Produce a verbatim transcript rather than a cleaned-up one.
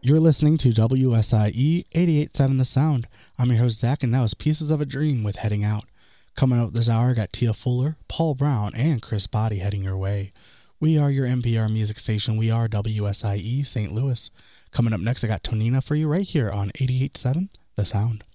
You're listening to W S I E eighty-eight point seven The Sound. I'm your host, Zach, and that was Pieces of a Dream with Heading Out. Coming up this hour, I got Tia Fuller, Paul Brown, and Chris Body heading your way. We are your N P R music station. We are W S I E Saint Louis. Coming up next, I got Tonina for you right here on eighty-eight point seven The Sound.